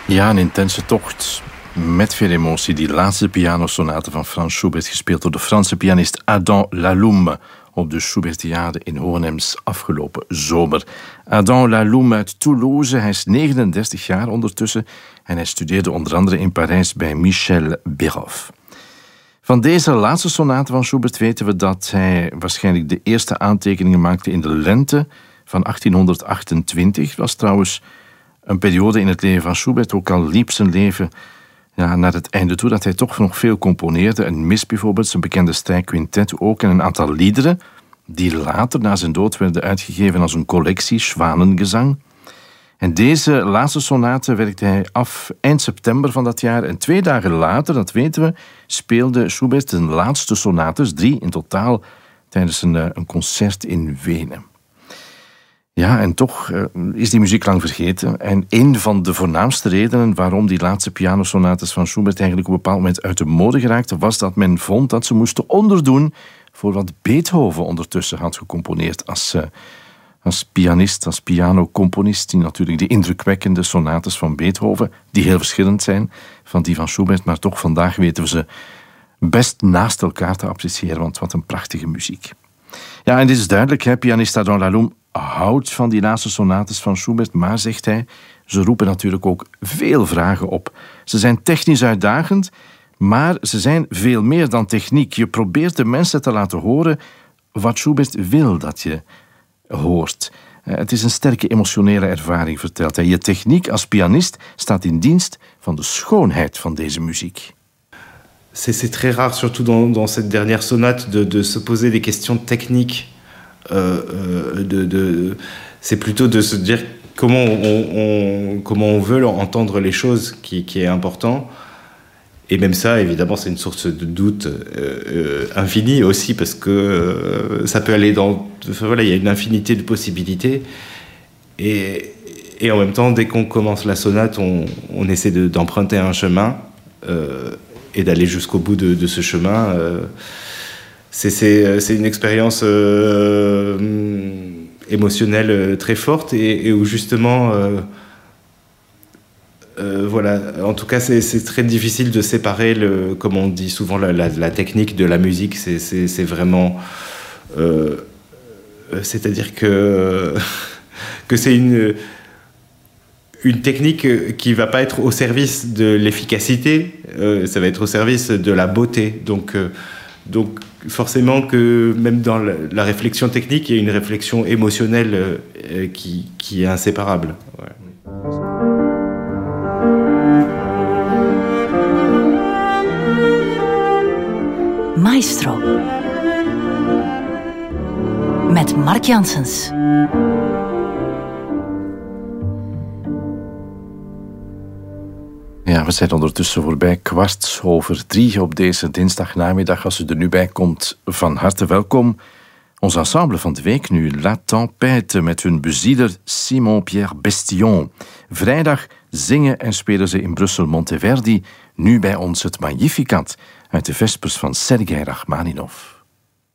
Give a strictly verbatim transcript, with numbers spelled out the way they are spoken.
Ja, een intense tocht met veel emotie. Die laatste pianosonate van Frans Schubert, gespeeld door de Franse pianist Adam Laloum op de Schubertiade in Hohenems afgelopen zomer. Adam Laloum uit Toulouse, hij is negenendertig jaar ondertussen en hij studeerde onder andere in Parijs bij Michel Béroff. Van deze laatste sonate van Schubert weten we dat hij waarschijnlijk de eerste aantekeningen maakte in de lente van achttienhonderdachtentwintig. Het was trouwens een periode in het leven van Schubert, ook al liep zijn leven ja, naar het einde toe, dat hij toch nog veel componeerde. Een mis bijvoorbeeld, zijn bekende strijkquintet ook, en een aantal liederen die later na zijn dood werden uitgegeven als een collectie, Zwanengezang. En deze laatste sonate werkte hij af eind september van dat jaar. En twee dagen later, dat weten we, speelde Schubert zijn laatste sonates, drie in totaal, tijdens een, een concert in Wenen. Ja, en toch uh, is die muziek lang vergeten. En een van de voornaamste redenen waarom die laatste pianosonates van Schubert eigenlijk op een bepaald moment uit de mode geraakten, was dat men vond dat ze moesten onderdoen voor wat Beethoven ondertussen had gecomponeerd als, uh, als pianist, als pianocomponist. Die natuurlijk de indrukwekkende sonates van Beethoven, die heel verschillend zijn van die van Schubert, maar toch vandaag weten we ze best naast elkaar te appreciëren, want wat een prachtige muziek. Ja, en dit is duidelijk, hè, pianist Adam Laloum houdt van die laatste sonates van Schubert, maar, zegt hij, ze roepen natuurlijk ook veel vragen op. Ze zijn technisch uitdagend, maar ze zijn veel meer dan techniek. Je probeert de mensen te laten horen wat Schubert wil dat je hoort. Het is een sterke emotionele ervaring, vertelt hij. Je techniek als pianist staat in dienst van de schoonheid van deze muziek. C'est, c'est très rare, surtout dans, dans cette dernière sonate, de, de se poser des questions techniques. Euh, euh, de, de, c'est plutôt de se dire comment on, on, comment on veut entendre les choses qui, qui est important. Et même ça, évidemment, c'est une source de doute euh, euh, infinie aussi, parce que euh, ça peut aller dans... Enfin, voilà, il y a une infinité de possibilités. Et, et en même temps, dès qu'on commence la sonate, on, on essaie de, d'emprunter un chemin euh, et d'aller jusqu'au bout de, de ce chemin. Euh, c'est, c'est, c'est une expérience euh, émotionnelle très forte et, et où justement... Euh, Euh, voilà, en tout cas, c'est, c'est très difficile de séparer, le, comme on dit souvent, la, la, la technique de la musique. C'est, c'est, c'est vraiment... Euh, c'est-à-dire que, que c'est une, une technique qui ne va pas être au service de l'efficacité, euh, ça va être au service de la beauté. Donc, euh, donc forcément que même dans la, la réflexion technique, il y a une réflexion émotionnelle euh, qui, qui est inséparable. Ouais. Maestro. Met Mark Janssens. Ja, we zijn ondertussen voorbij kwart over drie op deze dinsdagnamiddag. Als u er nu bij komt, van harte welkom. Ons ensemble van de week nu, La Tempête, met hun bezieler Simon-Pierre Bestillon. Vrijdag zingen en spelen ze in Brussel Monteverdi. Nu bij ons het Magnificat uit de Vespers van Sergei Rachmaninov.